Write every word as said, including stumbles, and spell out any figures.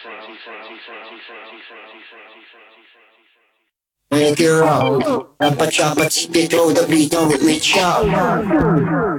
Make it rock. Rappa choppa, keep it throw the beat on with me chop.